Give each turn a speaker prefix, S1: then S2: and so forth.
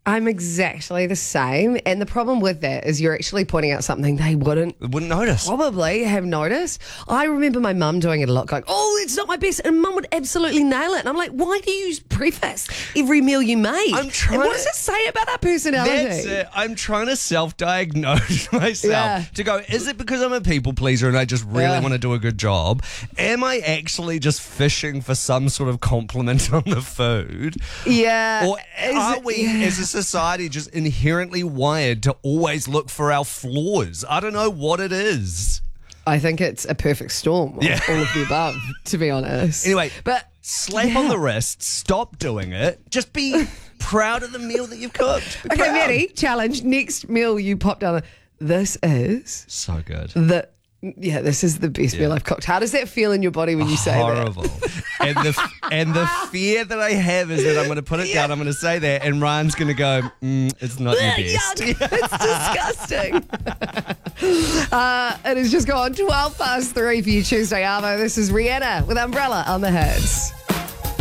S1: I'm exactly the same. And the problem with that is you're actually pointing out something they wouldn't
S2: notice.
S1: probably have noticed. I remember my mum doing it a lot, going, oh, it's not my best. And mum would absolutely nail it. And I'm like, why do you preface every meal you make?
S2: I'm trying
S1: and what does it say about our personality?
S2: That's it. I'm trying to self-diagnose myself
S1: Yeah.
S2: to go, is it because I'm a people pleaser and I just really want to do a good job? Am I actually just fishing for some sort of compliment on the food?
S1: Yeah.
S2: Or are we, as a society, just inherently wired to always look for our flaws? I don't know what it is.
S1: I think it's a perfect storm of all of the above, to be honest.
S2: Anyway,
S1: but
S2: slap on the wrist, stop doing it, just be proud of the meal that you've cooked. Be
S1: okay,
S2: proud.
S1: Maddie, challenge. Next meal you pop down. This is
S2: So good.
S1: this is the best meal I've cooked. How does that feel in your body when you say
S2: Horrible. And the fear that I have is that I'm going to put it down, I'm going to say that, and Ryan's going to go, it's not your
S1: that?
S2: best.
S1: Yuck, it's disgusting. It has just gone 3:12 for you Tuesday, Arvo. This is Rihanna with Umbrella on the Hits.